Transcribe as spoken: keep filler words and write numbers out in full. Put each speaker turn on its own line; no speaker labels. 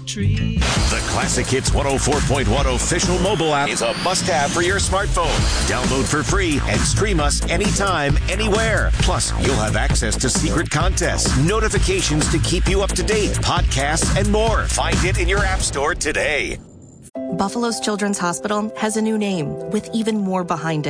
tree.
The Classic Hits one oh four point one official mobile app is a must-have for your smartphone. Download for free and stream us anytime, anywhere. Plus, you'll have access to secret contests, notifications to keep you up to date, podcasts, and more. Find it in your app store today.
Buffalo's Children's Hospital has a new name with even more behind it.